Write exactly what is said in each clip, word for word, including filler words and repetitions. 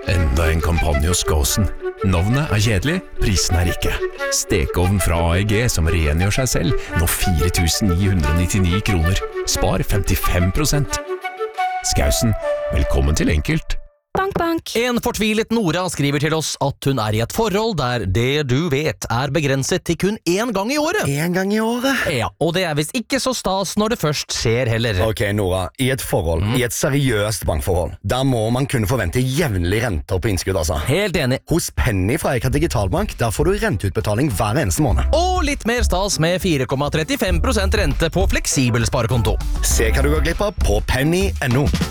Enda en kampanje hos Gåsen. Navnet er kjedelig, prisen er ikke. Stekeovn fra A E G som rengjør seg selv, nå fire tusen ni hundre nittini kroner. Spar femtifem prosent. Skausen, velkommen til enkelt. Bank, bank. En fortvilet Nora skriver til oss at hun er i et forhold der det du vet er begrenset til kun én gang i året. En gang i året? Ja, og det er visst ikke så stas når det først skjer heller. Ok, Nora, i et forhold, mm. i et seriøst bankforhold, der må man kunne forvente jevnlig renter på innskudd, altså. Helt enig. Hos Penny fra Eka Digitalbank, der får du renteutbetaling hver eneste måned. Og litt mer stas med fire komma trettifem prosent rente på fleksibel sparekonto. Se hva du går glipp av på penny punktum no.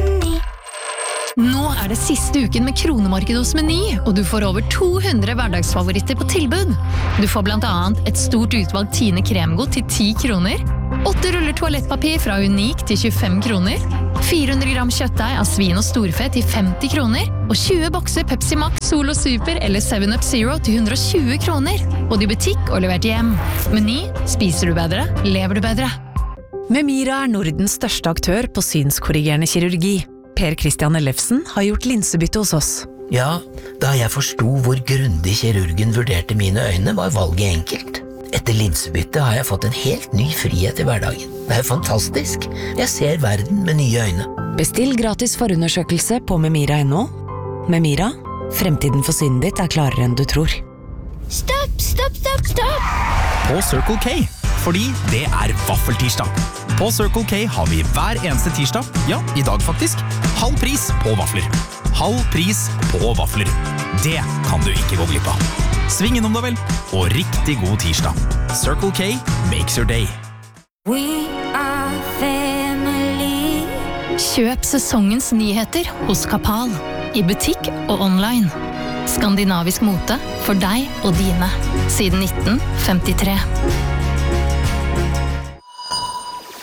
Nå er det siste uken med kronemarked hos Meny, og du får over to hundre hverdagsfavoritter på tilbud. Du får blant annet et stort utvalg Tine kremgodt til ti kroner, åtte ruller toalettpapir fra Unik til tjuefem kroner, fire hundre gram kjøttdeig av svin og storfe til femti kroner, og tjue bokser Pepsi Max, Solo Super eller seven up Zero til hundre og tjue kroner. Både i butikk og levert hjem. Meny, spiser du bedre, lever du bedre. Memira er Nordens største aktør på synskorrigerende kirurgi. Per Christian Ellefsen har gjort linsebytte hos oss. Ja, da jeg forstod hvor grundig kirurgen vurderte mine øyne, var valget enkelt. Etter linsebytte har jeg fått en helt ny frihet i hverdagen. Det er fantastisk. Jeg ser verden med nye øyne. Bestill gratis forundersøkelse på memira punktum no. Memira, fremtiden for synet ditt er klarere enn du tror. Stopp, stopp, stopp, stopp! På Circle K, fordi det er vaffeltirsdag. På Circle K har vi hver eneste tirsdag, ja, i dag faktisk, halv pris på vafler. Halv pris på vafler. Det kan du ikke gå glipp av. Sving innom da vel, og riktig god tirsdag. Circle K makes your day. We are family. Kjøp sesongens nyheter hos Kapal, i butikk og online. Skandinavisk mote for deg og dine, siden nitten femtitre.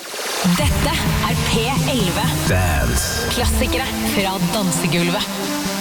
Dette er P elleve. Dance. Klassikere fra dansegulvet.